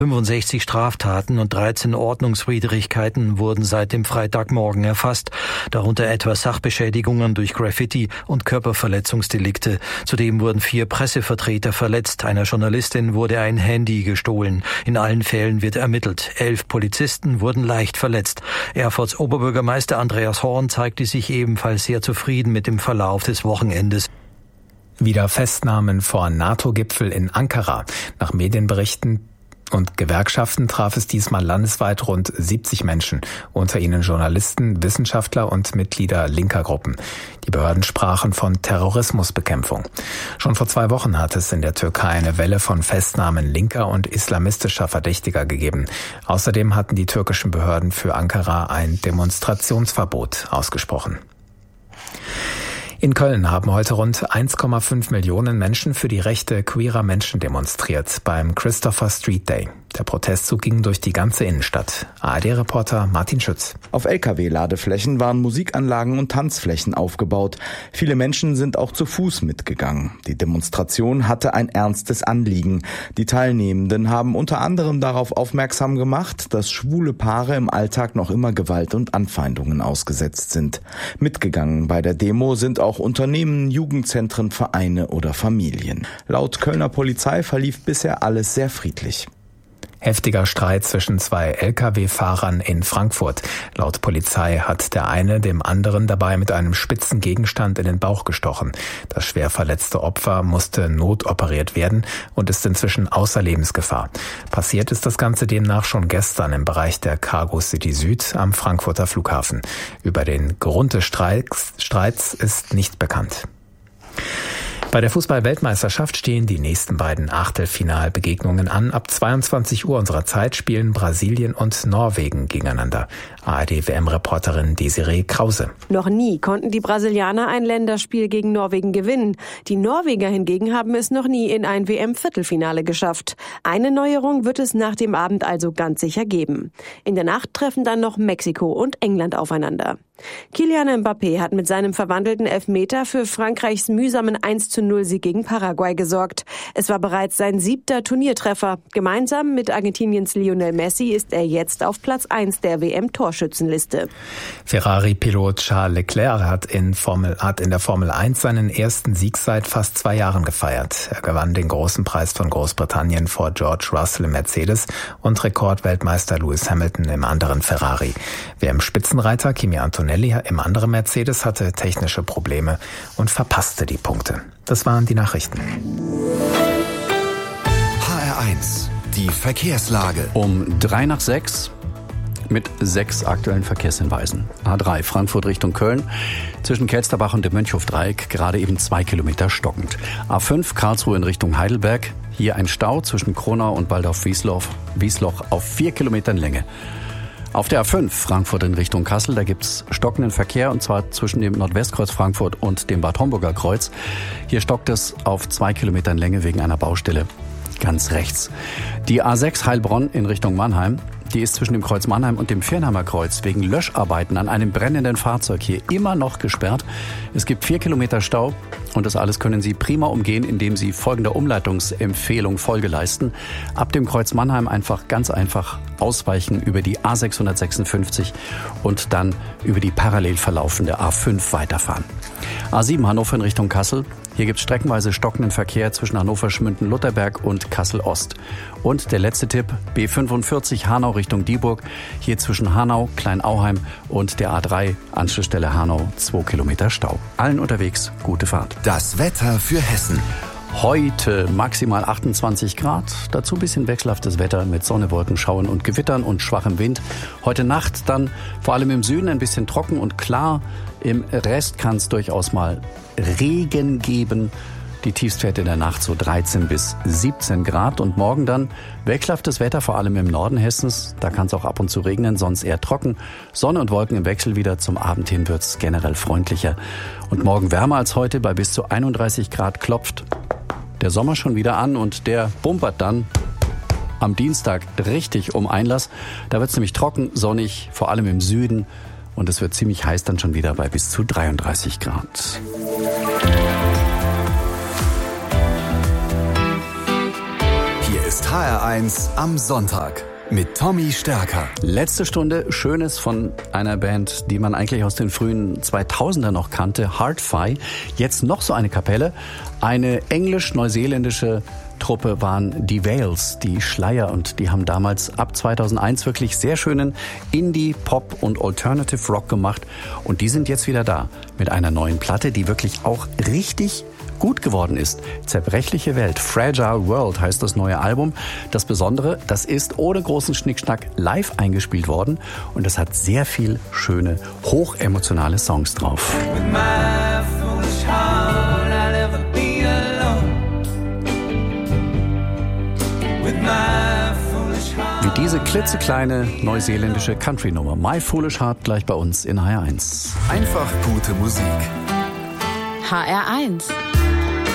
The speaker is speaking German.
65 Straftaten und 13 Ordnungswidrigkeiten wurden seit dem Freitagmorgen erfasst, darunter etwa Sachbeschädigungen durch Graffiti und Körperverletzungsdelikte. Zudem wurden 4 Pressevertreter verletzt, einer Journalistin wurde ein Handy gestohlen. In allen Fällen wird ermittelt. 11 Polizisten wurden leicht verletzt. Erfurts Oberbürgermeister Andreas Horn zeigte sich ebenfalls sehr zufrieden mit dem Verlauf des Wochenendes. Wieder Festnahmen vor NATO-Gipfel in Ankara. Nach Medienberichten und Gewerkschaften traf es diesmal landesweit rund 70 Menschen, unter ihnen Journalisten, Wissenschaftler und Mitglieder linker Gruppen. Die Behörden sprachen von Terrorismusbekämpfung. Schon vor 2 Wochen hat es in der Türkei eine Welle von Festnahmen linker und islamistischer Verdächtiger gegeben. Außerdem hatten die türkischen Behörden für Ankara ein Demonstrationsverbot ausgesprochen. In Köln haben heute rund 1,5 Millionen Menschen für die Rechte queerer Menschen demonstriert beim Christopher Street Day. Der Protestzug ging durch die ganze Innenstadt. ARD-Reporter Martin Schütz. Auf Lkw-Ladeflächen waren Musikanlagen und Tanzflächen aufgebaut. Viele Menschen sind auch zu Fuß mitgegangen. Die Demonstration hatte ein ernstes Anliegen. Die Teilnehmenden haben unter anderem darauf aufmerksam gemacht, dass schwule Paare im Alltag noch immer Gewalt und Anfeindungen ausgesetzt sind. Mitgegangen bei der Demo sind auch Unternehmen, Jugendzentren, Vereine oder Familien. Laut Kölner Polizei verlief bisher alles sehr friedlich. Heftiger Streit zwischen 2 Lkw-Fahrern in Frankfurt. Laut Polizei hat der eine dem anderen dabei mit einem spitzen Gegenstand in den Bauch gestochen. Das schwer verletzte Opfer musste notoperiert werden und ist inzwischen außer Lebensgefahr. Passiert ist das Ganze demnach schon gestern im Bereich der Cargo City Süd am Frankfurter Flughafen. Über den Grund des Streits ist nicht bekannt. Bei der Fußball-Weltmeisterschaft stehen die nächsten beiden Achtelfinalbegegnungen an. Ab 22 Uhr unserer Zeit spielen Brasilien und Norwegen gegeneinander. ARD-WM-Reporterin Desiree Krause. Noch nie konnten die Brasilianer ein Länderspiel gegen Norwegen gewinnen. Die Norweger hingegen haben es noch nie in ein WM-Viertelfinale geschafft. Eine Neuerung wird es nach dem Abend also ganz sicher geben. In der Nacht treffen dann noch Mexiko und England aufeinander. Kylian Mbappé hat mit seinem verwandelten Elfmeter für Frankreichs mühsamen 1:0-Sieg gegen Paraguay gesorgt. Es war bereits sein 7. Turniertreffer. Gemeinsam mit Argentiniens Lionel Messi ist er jetzt auf Platz 1 der WM-Torschützenliste. Ferrari-Pilot Charles Leclerc hat in der Formel 1 seinen ersten Sieg seit fast 2 Jahren gefeiert. Er gewann den großen Preis von Großbritannien vor George Russell im Mercedes und Rekordweltmeister Lewis Hamilton im anderen Ferrari. WM-Spitzenreiter Kimi Antonelli im anderen Mercedes hatte technische Probleme und verpasste die Punkte. Das waren die Nachrichten. HR1, die Verkehrslage. Um 5:03 mit 6 aktuellen Verkehrshinweisen. A3 Frankfurt Richtung Köln, zwischen Kelsterbach und dem Mönchhofdreieck gerade eben 2 Kilometer stockend. A5 Karlsruhe in Richtung Heidelberg, hier ein Stau zwischen Kronau und Waldorf-Wiesloch auf 4 Kilometern Länge. Auf der A5 Frankfurt in Richtung Kassel, da gibt's stockenden Verkehr, und zwar zwischen dem Nordwestkreuz Frankfurt und dem Bad Homburger Kreuz. Hier stockt es auf 2 Kilometern Länge wegen einer Baustelle ganz rechts. Die A6 Heilbronn in Richtung Mannheim, die ist zwischen dem Kreuz Mannheim und dem Viernheimer Kreuz wegen Löscharbeiten an einem brennenden Fahrzeug hier immer noch gesperrt. Es gibt 4 Kilometer Stau und das alles können Sie prima umgehen, indem Sie folgender Umleitungsempfehlung Folge leisten. Ab dem Kreuz Mannheim ganz einfach ausweichen über die A656 und dann über die parallel verlaufende A5 weiterfahren. A7 Hannover in Richtung Kassel. Hier gibt es streckenweise stockenden Verkehr zwischen Hannover-Schmünden-Lutherberg und Kassel-Ost. Und der letzte Tipp, B45 Hanau Richtung Dieburg. Hier zwischen Hanau, Kleinauheim und der A3 Anschlussstelle Hanau 2 Kilometer Stau. Allen unterwegs gute Fahrt. Das Wetter für Hessen. Heute maximal 28 Grad, dazu ein bisschen wechselhaftes Wetter mit Sonne, Wolken, Schauern und Gewittern und schwachem Wind. Heute Nacht dann vor allem im Süden ein bisschen trocken und klar. Im Rest kann es durchaus mal Regen geben. Die Tiefstwerte in der Nacht so 13 bis 17 Grad. Und morgen dann wechselhaftes Wetter, vor allem im Norden Hessens. Da kann es auch ab und zu regnen, sonst eher trocken. Sonne und Wolken im Wechsel wieder. Zum Abend hin wird es generell freundlicher. Und morgen wärmer als heute, bei bis zu 31 Grad klopft der Sommer schon wieder an und der bumpert dann am Dienstag richtig um Einlass. Da wird es nämlich trocken, sonnig, vor allem im Süden. Und es wird ziemlich heiß dann schon wieder bei bis zu 33 Grad. Hier ist HR1 am Sonntag mit Tommy Stärker. Letzte Stunde, Schönes von einer Band, die man eigentlich aus den frühen 2000er noch kannte, Heart-Fi. Jetzt noch so eine Kapelle. Eine englisch-neuseeländische Truppe waren die Vales, die Schleier, und die haben damals ab 2001 wirklich sehr schönen Indie, Pop und Alternative Rock gemacht. Und die sind jetzt wieder da mit einer neuen Platte, die wirklich auch richtig gut geworden ist. Zerbrechliche Welt, Fragile World heißt das neue Album. Das Besondere, das ist ohne großen Schnickschnack live eingespielt worden und es hat sehr viel schöne, hochemotionale Songs drauf. Wie diese klitzekleine neuseeländische Country-Nummer My Foolish Heart gleich bei uns in HR1. Einfach gute Musik. HR1